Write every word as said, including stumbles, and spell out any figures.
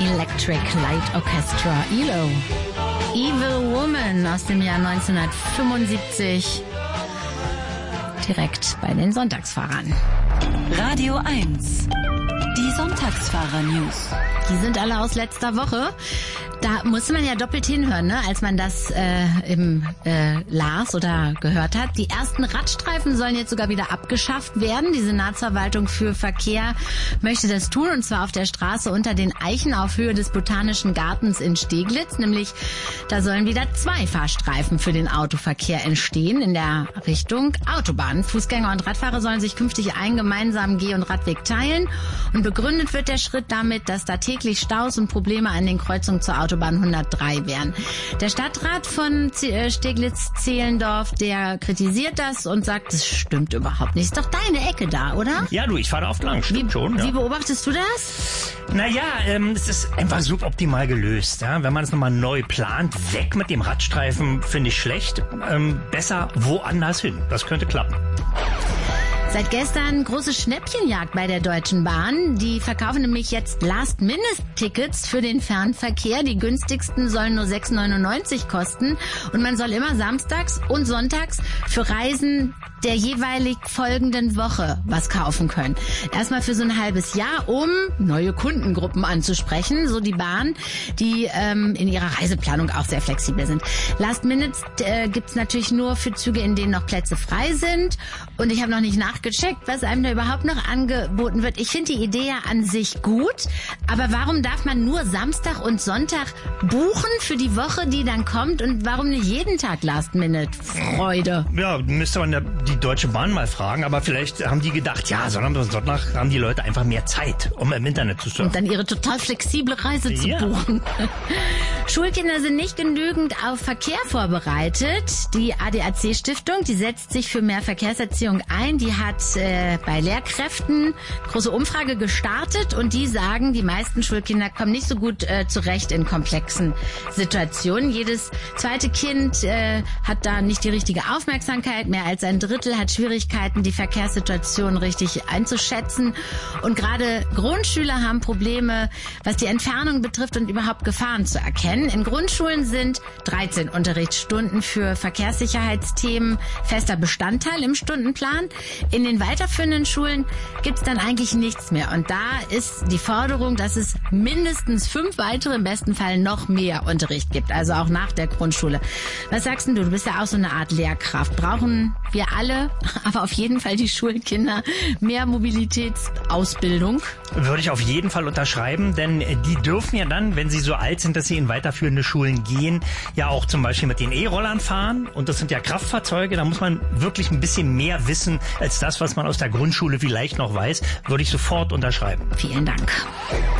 Electric Light Orchestra, E L O. Evil Woman aus dem Jahr neunzehnhundertfünfundsiebzig. Direkt bei den Sonntagsfahrern. Radio eins. Die Sonntagsfahrer-News. Die sind alle aus letzter Woche. Da musste man ja doppelt hinhören, ne, als man das äh, im äh, las oder gehört hat. Die ersten Radstreifen sollen jetzt sogar wieder abgeschafft werden. Die Senatsverwaltung für Verkehr möchte das tun, und zwar auf der Straße unter den Eichen auf Höhe des Botanischen Gartens in Steglitz. Nämlich, da sollen wieder zwei Fahrstreifen für den Autoverkehr entstehen in der Richtung Autobahn. Fußgänger und Radfahrer sollen sich künftig einen gemeinsamen Geh- und Radweg teilen. Und begründet wird der Schritt damit, dass da täglich Staus und Probleme an den Kreuzungen zur Autobahn hundertdrei wären. Der Stadtrat von Steglitz-Zehlendorf, der kritisiert das und sagt, das stimmt überhaupt nicht. Ist doch deine Ecke da, oder? Ja, du, ich fahre da oft lang, stimmt wie, schon. Ja. Wie beobachtest du das? Naja, ähm, es ist einfach suboptimal gelöst. Ja? Wenn man es nochmal neu plant, weg mit dem Radstreifen, finde ich schlecht. Ähm, besser woanders hin. Das könnte klappen. Seit gestern große Schnäppchenjagd bei der Deutschen Bahn. Die verkaufen nämlich jetzt Last-Minute-Tickets für den Fernverkehr. Die günstigsten sollen nur sechs neunundneunzig kosten. Und man soll immer samstags und sonntags für Reisen der jeweilig folgenden Woche was kaufen können. Erstmal für so ein halbes Jahr, um neue Kundengruppen anzusprechen, so die Bahn, die ähm, in ihrer Reiseplanung auch sehr flexibel sind. Last Minute äh, gibt's natürlich nur für Züge, in denen noch Plätze frei sind. Und ich habe noch nicht nachgecheckt, was einem da überhaupt noch angeboten wird. Ich finde die Idee ja an sich gut, aber warum darf man nur Samstag und Sonntag buchen für die Woche, die dann kommt, und warum nicht jeden Tag Last Minute? Freude. Ja, müsste man ja die Deutsche Bahn mal fragen, aber vielleicht haben die gedacht, ja, Sonntag und Sonntag haben die Leute einfach mehr Zeit, um im Internet zu surfen. Und dann ihre total flexible Reise zu ja. buchen. Schulkinder sind nicht genügend auf Verkehr vorbereitet. Die A D A C-Stiftung, die setzt sich für mehr Verkehrserziehung ein. Die hat äh, bei Lehrkräften eine große Umfrage gestartet, und die sagen, die meisten Schulkinder kommen nicht so gut äh, zurecht in komplexen Situationen. Jedes zweite Kind äh, hat da nicht die richtige Aufmerksamkeit. Mehr als ein Drittel hat Schwierigkeiten, die Verkehrssituation richtig einzuschätzen. Und gerade Grundschüler haben Probleme, was die Entfernung betrifft und überhaupt Gefahren zu erkennen. In Grundschulen sind dreizehn Unterrichtsstunden für Verkehrssicherheitsthemen fester Bestandteil im Stundenplan. In den weiterführenden Schulen gibt's dann eigentlich nichts mehr. Und da ist die Forderung, dass es mindestens fünf weitere, im besten Fall noch mehr Unterricht gibt, also auch nach der Grundschule. Was sagst denn du? Du bist ja auch so eine Art Lehrkraft. Brauchen wir alle, aber auf jeden Fall die Schulkinder, mehr Mobilitätsausbildung? Würde ich auf jeden Fall unterschreiben, denn die dürfen ja dann, wenn sie so alt sind, dass sie in weiterführende Schulen gehen, ja auch zum Beispiel mit den E-Rollern fahren. Und das sind ja Kraftfahrzeuge, da muss man wirklich ein bisschen mehr wissen als das, was man aus der Grundschule vielleicht noch weiß. Würde ich sofort unterschreiben. Vielen Dank.